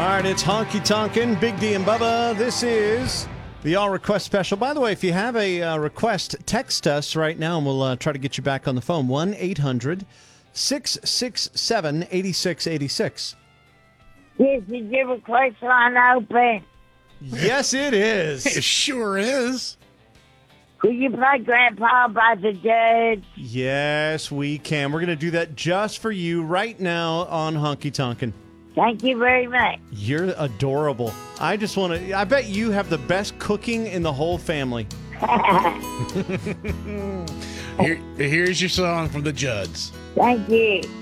right, it's Honky Tonkin', Big D and Bubba. This is the All Request Special. By the way, if you have a request, text us right now and we'll try to get you back on the phone. 1-800-667-8686. Yes, is your request line open? Yes, it is. It sure is. Could you play Grandpa by the Judds? Yes, we can. We're going to do that just for you right now on Honky Tonkin'. Thank you very much. You're adorable. I just want to, I bet you have the best cooking in the whole family. Here's your song from the Judds. Thank you.